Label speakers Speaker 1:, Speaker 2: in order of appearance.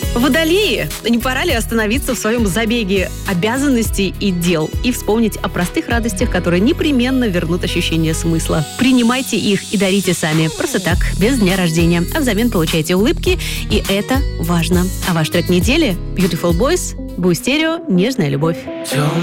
Speaker 1: Водолеи, не пора ли остановиться в своем забеге обязанностей и дел и вспомнить о простых радостях, которые непременно вернут ощущение смысла? Принимайте их и дарите сами. Просто так, без дня рождения. А взамен получайте улыбки, и это важно. А ваш трек недели — Beautiful Boys, Бустерио, «Нежная любовь».